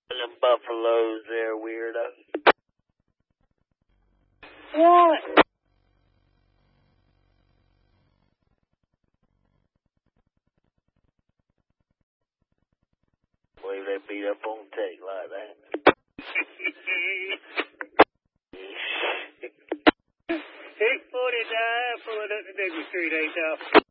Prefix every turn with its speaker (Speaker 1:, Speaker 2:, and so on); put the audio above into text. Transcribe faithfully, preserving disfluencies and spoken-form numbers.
Speaker 1: Them buffaloes there, weirdo.
Speaker 2: What?
Speaker 1: Believe they beat up on Tech like that.
Speaker 2: six forty-nine, pulling up the Navy Street, eight off.